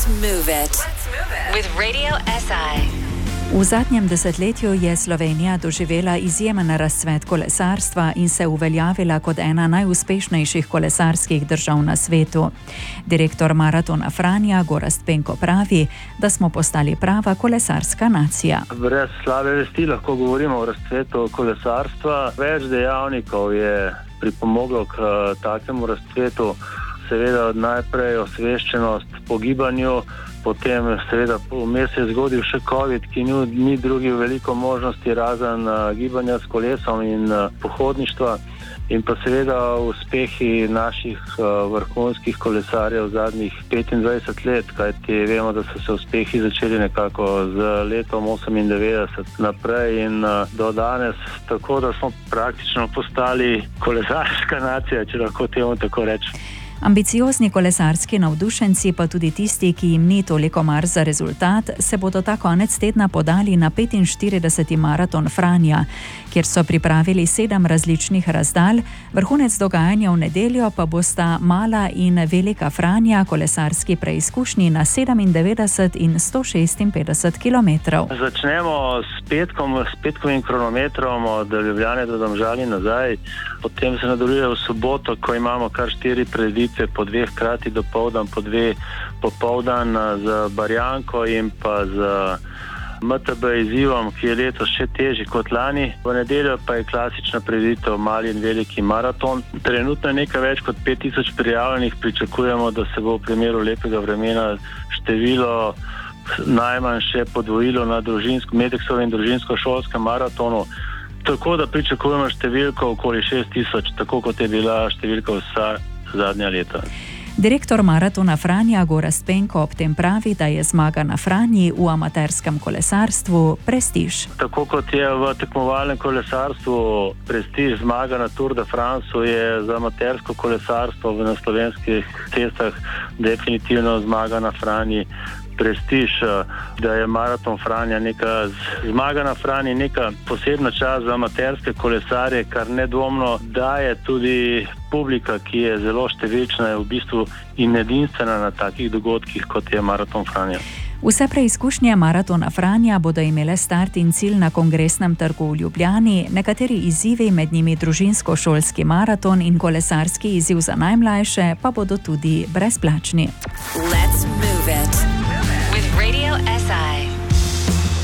Let's move it with Radio SI. V zadnjem desetletju je Slovenija doživela izjemen razcvet kolesarstva in se uveljavila kot ena najuspešnejših kolesarskih držav na svetu. Direktor Maratona Franja Gorazd Penko pravi, da smo postali prava kolesarska nacija. Brez slabe vesti lahko govorimo o razcvetu kolesarstva. Več dejavnikov je pripomoglo k takemu razcvetu. Seveda najprej osveščenost po gibanju, potem seveda vmes se je zgodil še COVID, ki ni drugi veliko možnosti razen gibanja s kolesom in pohodništva, in pa seveda uspehi naših vrhunskih kolesarjev zadnjih 25 let, kajti vemo, da so se uspehi začeli nekako z letom 98 naprej in do danes, tako da smo praktično postali kolesarska nacija, če lahko temu tako rečem. Ambiciozni kolesarski navdušenci, pa tudi tisti, ki jim ni toliko mar za rezultat, se bodo ta konec tedna podali na 45. maraton Franja, kjer so pripravili 7 različnih razdalj. Vrhunec dogajanja v nedeljo pa bosta Mala in Velika Franja, kolesarski preizkušnji na 97 in 156 km. Začnemo s petkovim kronometrom od Ljubljane do Domžal nazaj, potem se nadaljuje v soboto, ko imamo kar 4 prireditve, po 2 hkrati dopoldan, po 2 popoldan z Barjanko in pa z MTB izzivom, ki je letos še težji kot lani. V nedeljo pa je klasična prireditev Mali in Veliki maraton. Trenutno je nekaj več kot 5000 prijavljenih, pričakujemo, da se bo v primeru lepega vremena število najmanj še podvojilo na Medeksovem in družinsko-šolskem maratonu. Tako da pričakujemo številko okoli 6000, tako kot je bila številka vsa zadnja leta. Direktor Maratona Franja Gorazd Penko ob tem pravi, da je zmaga na Franji v amaterskem kolesarstvu prestiž. Tako kot je v tekmovalnem kolesarstvu prestiž zmaga na Tour de France, je za amatersko kolesarstvo na slovenskih cestah definitivno zmaga na Franji prestiž, da je Maraton Franja zmaga na Franji neka posebna čast za amaterske kolesarje, kar nedvomno daje tudi publika, ki je zelo številčna, je v bistvu in edinstvena na takih dogodkih, kot je Maraton Franja. Vse preizkušnje Maratona Franja bodo imele start in cilj na Kongresnem trgu v Ljubljani, nekateri izzivi, med njimi družinsko-šolski maraton in kolesarski izziv za najmlajše, pa bodo tudi brezplačni. Let's move it with Radio SI.